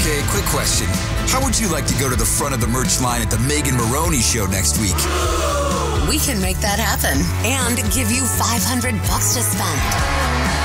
Okay, quick question. How would you like to go to the front of the merch line at the Megan Maroney show next week? We can make that happen and give you $500 to spend.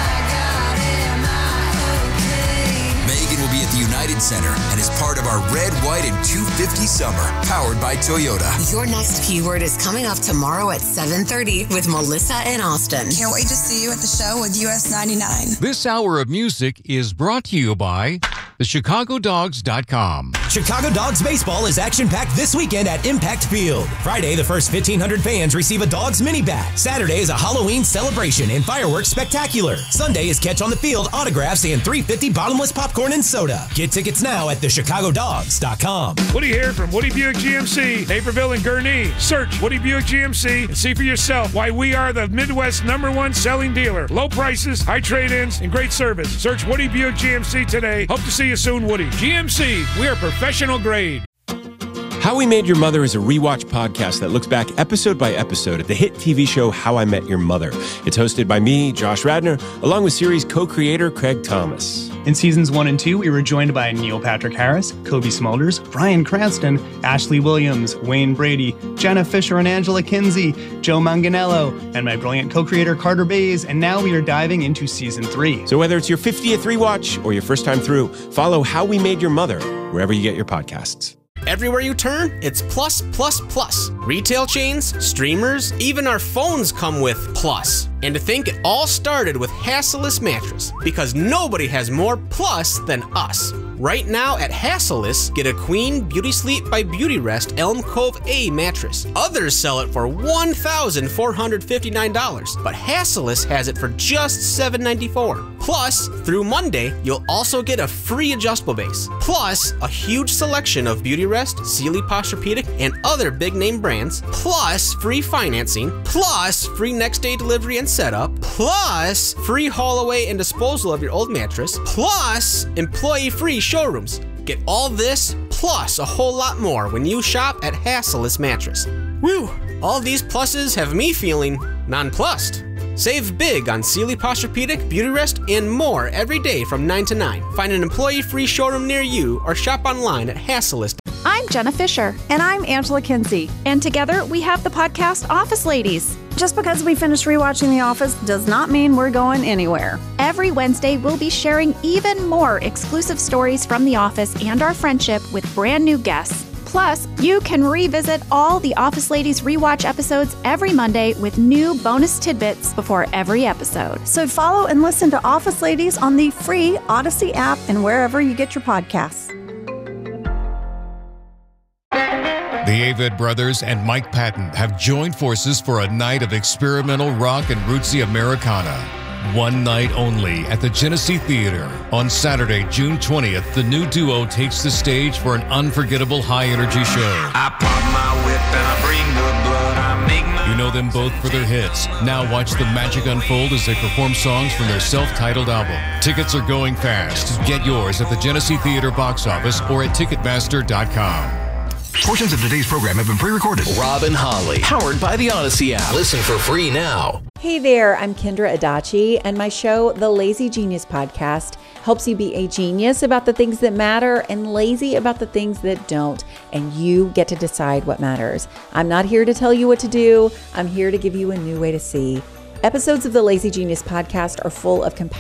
Megan will be at the United Center and is part of our Red, White, and 250 Summer, powered by Toyota. Your next keyword is coming up tomorrow at 7:30 with Melissa and Austin. Can't wait to see you at the show with US 99. This hour of music is brought to you by thechicagodogs.com. Chicago Dogs baseball is action-packed this weekend at Impact Field. Friday, the first 1,500 fans receive a Dogs mini bat. Saturday is a Halloween celebration and fireworks spectacular. Sunday is catch on the field, autographs, and $3.50 bottomless popcorn and soda. Get tickets now at thechicagodogs.com. Woody here from Woody Buick GMC, Naperville and Gurnee. Search Woody Buick GMC and see for yourself why we are the Midwest #1 selling dealer. Low prices, high trade-ins, and great service. Search Woody Buick GMC today. Hope to see you soon, Woody. GMC, we are professional grade. How We Made Your Mother is a rewatch podcast that looks back episode by episode at the hit TV show How I Met Your Mother. It's hosted by me, Josh Radnor, along with series co-creator Craig Thomas. In seasons 1 and 2, we were joined by Neil Patrick Harris, Kobe Smulders, Bryan Cranston, Ashley Williams, Wayne Brady, Jenna Fisher and Angela Kinsey, Joe Manganiello, and my brilliant co-creator Carter Bays, and now we are diving into season 3. So whether it's your 50th rewatch or your first time through, follow How We Made Your Mother wherever you get your podcasts. Everywhere you turn, it's plus, plus, plus. Retail chains, streamers, even our phones come with plus. And to think it all started with Hassellus Mattress, because nobody has more plus than us. Right now at Hassellus, get a Queen Beauty Sleep by Beautyrest Elm Cove A mattress. Others sell it for $1,459, but Hassellus has it for just $794. Plus, through Monday, you'll also get a free adjustable base. Plus, a huge selection of Beautyrest, Sealy Posturepedic, and other big name brands. Plus, free financing. Plus, free next day delivery and setup. Plus, free haul away and disposal of your old mattress. Plus, employee free showrooms. Get all this plus a whole lot more when you shop at Hassellus Mattress. Woo! All these pluses have me feeling nonplussed. Save big on Sealy Posturepedic, Beautyrest, and more every day from 9 to 9. Find an employee-free showroom near you or shop online at Hassellus. I'm Jenna Fisher. And I'm Angela Kinsey. And together we have the podcast Office Ladies. Just because we finished rewatching The Office does not mean we're going anywhere. Every Wednesday, we'll be sharing even more exclusive stories from The Office and our friendship with brand new guests. Plus, you can revisit all the Office Ladies rewatch episodes every Monday with new bonus tidbits before every episode. So follow and listen to Office Ladies on the free Odyssey app and wherever you get your podcasts. The Avett Brothers and Mike Patton have joined forces for a night of experimental rock and rootsy Americana. One night only at the Genesee Theater. On Saturday, June 20th, the new duo takes the stage for an unforgettable high-energy show. I pop my whip and I bring the blood. I make my... You know them both for their hits. Now watch the magic unfold as they perform songs from their self-titled album. Tickets are going fast. Get yours at the Genesee Theater box office or at Ticketmaster.com. Portions of today's program have been pre-recorded. Rob and Holly, powered by the Odyssey app. Listen for free now. Hey there, I'm Kendra Adachi, and my show, The Lazy Genius Podcast, helps you be a genius about the things that matter and lazy about the things that don't, and you get to decide what matters. I'm not here to tell you what to do. I'm here to give you a new way to see. Episodes of the Lazy Genius Podcast are full of compelling